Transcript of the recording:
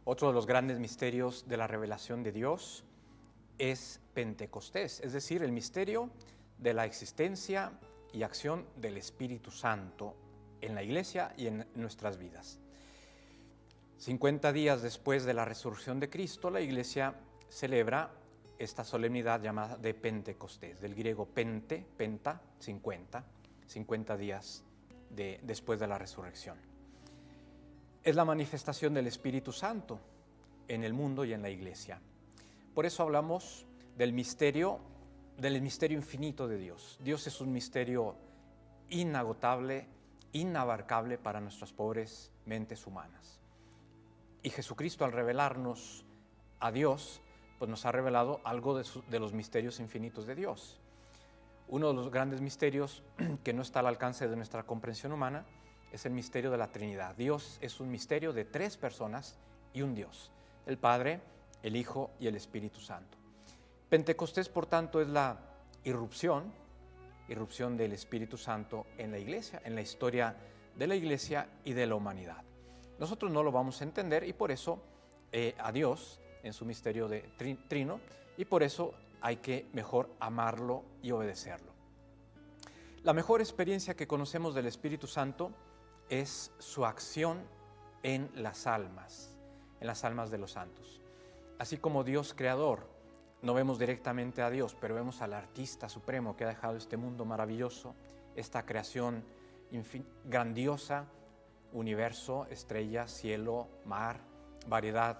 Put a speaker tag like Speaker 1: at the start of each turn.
Speaker 1: Otro de los grandes misterios de la revelación de Dios es Pentecostés, es decir, el misterio de la existencia y acción del Espíritu Santo en la Iglesia y en nuestras vidas. 50 días después de la resurrección de Cristo, la Iglesia celebra esta solemnidad llamada de Pentecostés, del griego penta, 50 días después de la resurrección. Es la manifestación del Espíritu Santo en el mundo y en la Iglesia. Por eso hablamos del misterio infinito de Dios. Dios es un misterio inagotable, inabarcable para nuestras pobres mentes humanas. Y Jesucristo, al revelarnos a Dios, pues nos ha revelado algo de los misterios infinitos de Dios. Uno de los grandes misterios que no está al alcance de nuestra comprensión humana es el misterio de la Trinidad. Dios es un misterio de 3 personas y un Dios: el Padre, el Hijo y el Espíritu Santo. Pentecostés, por tanto, es la irrupción del Espíritu Santo en la Iglesia, en la historia de la Iglesia y de la humanidad. Nosotros no lo vamos a entender y por eso a Dios en su misterio de trino, y por eso hay que mejor amarlo y obedecerlo. La mejor experiencia que conocemos del Espíritu Santo es su acción en las almas de los santos. Así como Dios creador, no vemos directamente a Dios, pero vemos al artista supremo que ha dejado este mundo maravilloso, esta creación grandiosa, universo, estrellas, cielo, mar, variedad